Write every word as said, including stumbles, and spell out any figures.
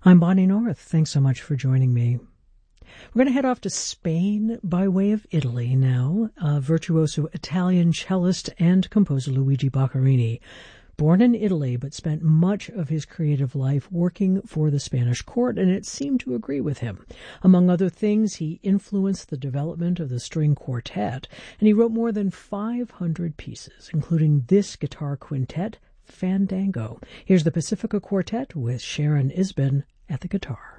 I'm Bonnie North. Thanks so much for joining me. We're going to head off to Spain by way of Italy now. Uh, virtuoso Italian cellist and composer Luigi Boccherini. Born in Italy, but spent much of his creative life working for the Spanish court, and it seemed to agree with him. Among other things, he influenced the development of the string quartet, and he wrote more than five hundred pieces, including this guitar quintet, Fandango. Here's the Pacifica Quartet with Sharon Isbin at the guitar.